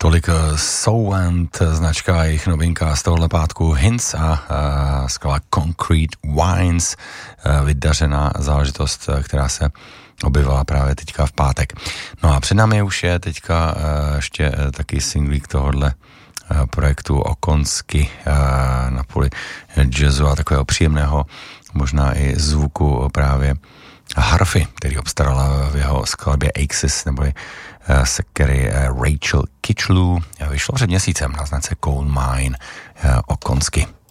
Tolik Soulland, značka a jejich novinka z tohohle pátku Hints a skala Concrete Wines, vydařená záležitost, která se objevila právě teďka v pátek. No a před námi už je teďka ještě taky singlík tohohle projektu Okonsky na poli jazzu a takového příjemného, možná i zvuku právě harfy, který obstarala v jeho skladbě Axis, neboli sekery Rachel Kitchlew. Vyšlo před měsícem na značce Coal Mine Okonsky.